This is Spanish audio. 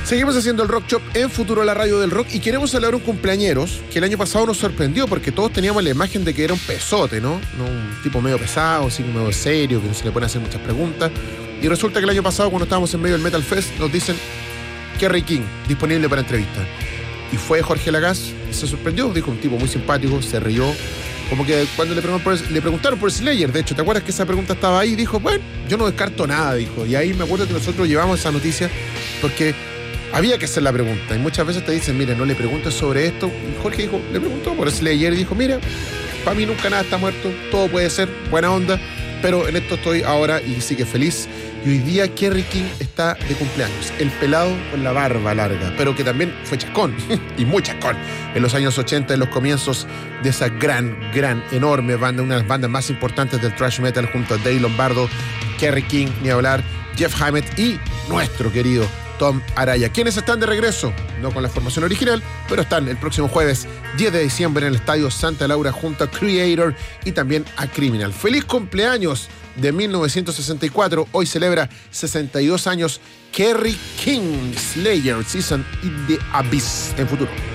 Seguimos haciendo el Rock Shop en Futuro, la radio del rock, y queremos hablar de un cumpleañeros que el año pasado nos sorprendió porque todos teníamos la imagen de que era un pesote, ¿no? Un tipo medio pesado, así medio serio, que no se le pueden hacer muchas preguntas. Y resulta que el año pasado, cuando estábamos en medio del Metal Fest, nos dicen Kerry King, disponible para entrevista. Y fue Jorge Lagasse, se sorprendió, dijo un tipo muy simpático, se rió. Como que cuando le preguntaron por Slayer, de hecho, ¿te acuerdas que esa pregunta estaba ahí? Dijo, bueno, yo no descarto nada, dijo. Y ahí me acuerdo que nosotros llevamos esa noticia porque había que hacer la pregunta. Y muchas veces te dicen, mira, no le preguntes sobre esto. Y Jorge dijo, le preguntó por Slayer y dijo, mira, para mí nunca nada está muerto, todo puede ser, buena onda, pero en esto estoy ahora y sí que feliz. Y hoy día Kerry King está de cumpleaños, el pelado con la barba larga, pero que también fue chascón, y muy chascón, en los años 80, en los comienzos de esa gran, enorme banda, una de las bandas más importantes del thrash metal, junto a Dave Lombardo, Kerry King, ni hablar, Jeff Hammett y nuestro querido Tom Araya, quienes están de regreso, no con la formación original, pero están el próximo jueves 10 de diciembre en el Estadio Santa Laura junto a Creator y también a Criminal. ¡Feliz cumpleaños! De 1964, hoy celebra 62 años Kerry King, Slayer, Season in the Abyss, en Futuro.